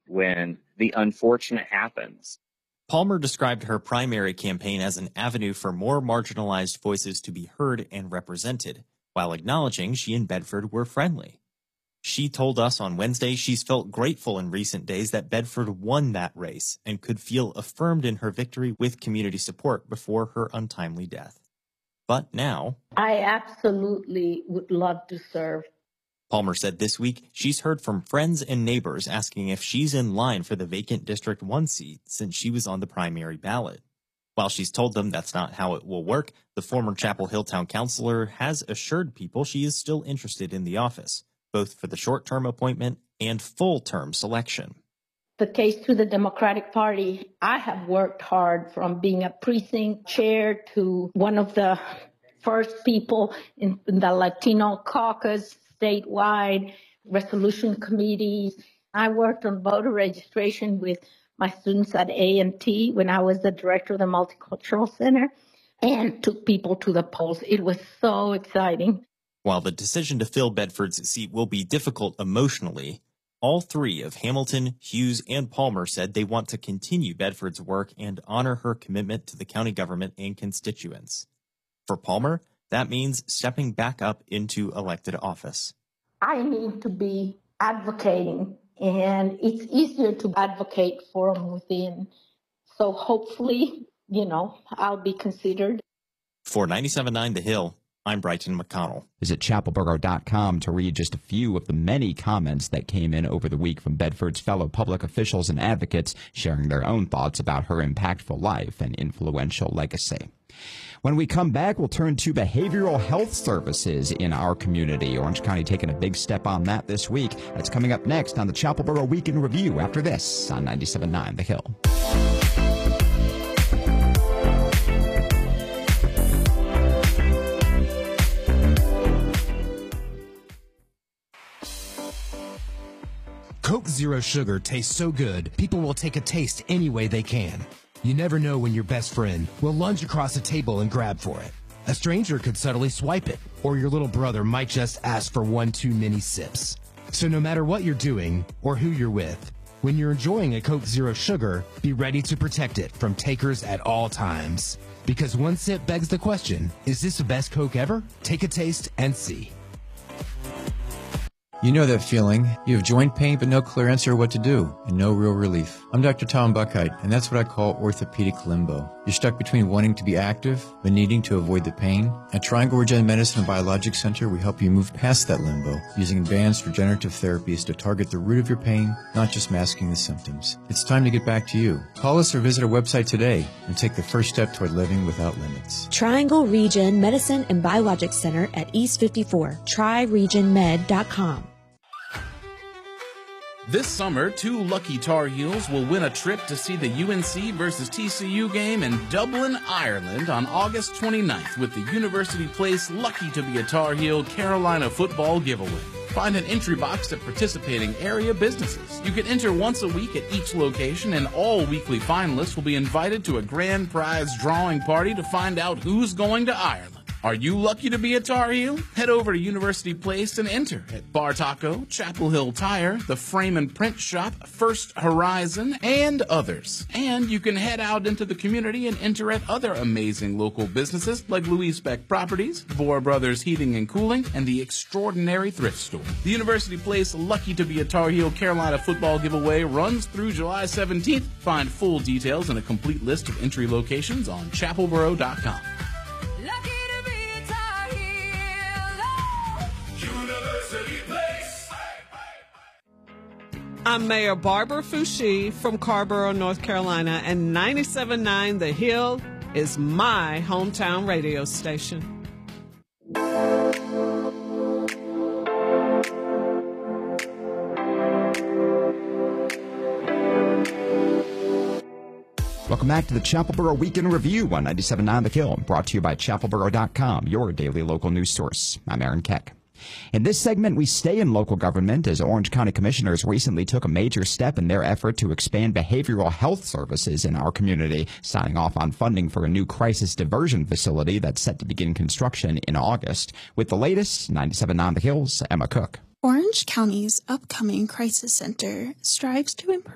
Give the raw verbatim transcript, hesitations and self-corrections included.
when the unfortunate happens. Palmer described her primary campaign as an avenue for more marginalized voices to be heard and represented, while acknowledging she and Bedford were friendly. She told us on Wednesday she's felt grateful in recent days that Bedford won that race and could feel affirmed in her victory with community support before her untimely death. But now, I absolutely would love to serve. Palmer said this week she's heard from friends and neighbors asking if she's in line for the vacant District one seat since she was on the primary ballot. While she's told them that's not how it will work, the former Chapel Hill Town Councilor has assured people she is still interested in the office, both for the short-term appointment and full-term selection. The case to the Democratic Party, I have worked hard from being a precinct chair to one of the first people in the Latino caucus statewide, resolution committees. I worked on voter registration with my students at A and T when I was the director of the Multicultural Center and took people to the polls. It was so exciting. While the decision to fill Bedford's seat will be difficult emotionally, all three of Hamilton, Hughes, and Palmer said they want to continue Bedford's work and honor her commitment to the county government and constituents. For Palmer, that means stepping back up into elected office. I need to be advocating, and it's easier to advocate from within. So hopefully, you know, I'll be considered. For ninety-seven point nine The Hill, I'm Brighton McConnell. Visit chapel borough dot com to read just a few of the many comments that came in over the week from Bedford's fellow public officials and advocates sharing their own thoughts about her impactful life and influential legacy. When we come back, we'll turn to behavioral health services in our community. Orange County taking a big step on that this week. That's coming up next on the Chapel Borough Week in Review after this on ninety-seven point nine The Hill. Coke Zero Sugar tastes so good, people will take a taste any way they can. You never know when your best friend will lunge across a table and grab for it. A stranger could subtly swipe it, or your little brother might just ask for one too many sips. So no matter what you're doing or who you're with, when you're enjoying a Coke Zero Sugar, be ready to protect it from takers at all times. Because one sip begs the question, is this the best Coke ever? Take a taste and see. You know that feeling. You have joint pain but no clear answer what to do and no real relief. I'm Doctor Tom Buckheit, and that's what I call orthopedic limbo. You're stuck between wanting to be active but needing to avoid the pain. At Triangle Regen Medicine and Biologic Center, we help you move past that limbo using advanced regenerative therapies to target the root of your pain, not just masking the symptoms. It's time to get back to you. Call us or visit our website today and take the first step toward living without limits. Triangle Regen Medicine and Biologic Center at East fifty-four, tri regen med dot com. This summer, two lucky Tar Heels will win a trip to see the U N C versus T C U game in Dublin, Ireland on August twenty-ninth with the University Place Lucky to be a Tar Heel Carolina football giveaway. Find an entry box at participating area businesses. You can enter once a week at each location, and all weekly finalists will be invited to a grand prize drawing party to find out who's going to Ireland. Are you lucky to be a Tar Heel? Head over to University Place and enter at Bar Taco, Chapel Hill Tire, the Frame and Print Shop, First Horizon, and others. And you can head out into the community and enter at other amazing local businesses like Louise Beck Properties, Bohr Brothers Heating and Cooling, and the Extraordinary Thrift Store. The University Place Lucky to be a Tar Heel Carolina football giveaway runs through July seventeenth. Find full details and a complete list of entry locations on chapel borough dot com. I'm Mayor Barbara Foushee from Carrboro, North Carolina, and ninety-seven point nine The Hill is my hometown radio station. Welcome back to the Chapel Borough Week in Review on ninety-seven point nine The Hill, brought to you by chapel borough dot com, your daily local news source. I'm Aaron Keck. In this segment, we stay in local government as Orange County commissioners recently took a major step in their effort to expand behavioral health services in our community, signing off on funding for a new crisis diversion facility that's set to begin construction in August. With the latest, ninety-seven point nine The Hill's Emma Cook. Orange County's upcoming crisis center strives to improve